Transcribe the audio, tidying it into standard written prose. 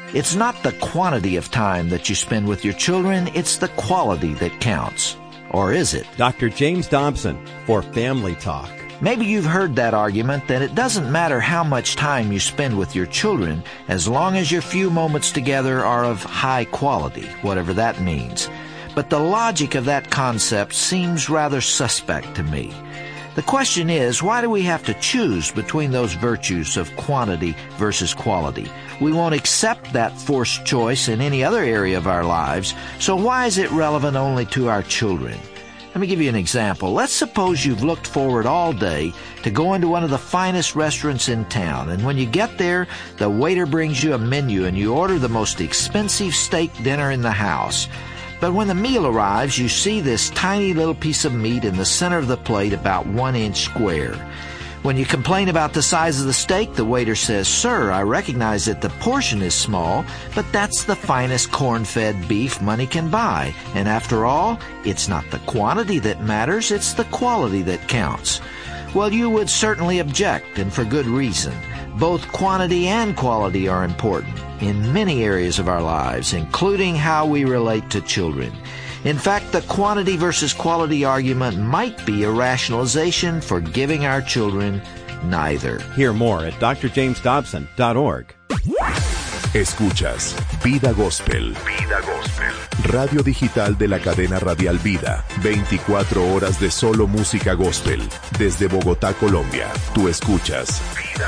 It's not the quantity of time that you spend with your children, it's the quality that counts. Or is it? Dr. James Dobson for Family Talk. Maybe you've heard that argument that it doesn't matter how much time you spend with your children as long as your few moments together are of high quality, whatever that means. But the logic of that concept seems rather suspect to me. The question is, why do we have to choose between those virtues of quantity versus quality? We won't accept that forced choice in any other area of our lives, so why is it relevant only to our children? Let me give you an example. Let's suppose you've looked forward all day to going to one of the finest restaurants in town, and when you get there, the waiter brings you a menu and you order the most expensive steak dinner in the house. But when the meal arrives, you see this tiny little piece of meat in the center of the plate about 1 inch square. When you complain about the size of the steak, the waiter says, "Sir, I recognize that the portion is small, but that's the finest corn-fed beef money can buy. And after all, it's not the quantity that matters, it's the quality that counts." Well, you would certainly object, and for good reason. Both quantity and quality are important in many areas of our lives, including how we relate to children. In fact, the quantity versus quality argument might be a rationalization for giving our children neither. Hear more at drjamesdobson.org. Escuchas Vida Gospel. Vida Gospel. Radio digital de la cadena radial Vida. 24 horas de solo música gospel. Desde Bogotá, Colombia. Tú escuchas Vida